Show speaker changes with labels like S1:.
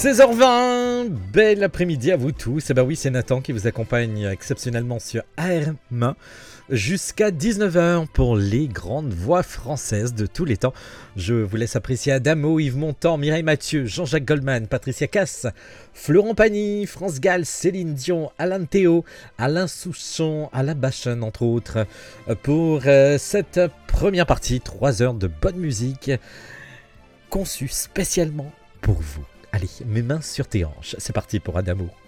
S1: 16h20, bel après-midi à vous tous. Et ben oui, c'est Nathan qui vous accompagne exceptionnellement sur ARM jusqu'à 19h pour les grandes voix françaises de tous les temps. Je vous laisse apprécier Adamo, Yves Montand, Mireille Mathieu, Jean-Jacques Goldman, Patricia Cass, Florent Pagny, France Gall, Céline Dion, Alain Théo, Alain Souchon, Alain Bachon entre autres, pour cette première partie, 3 heures de bonne musique conçue spécialement pour vous. Allez, mes mains sur tes hanches, c'est parti pour Adamo.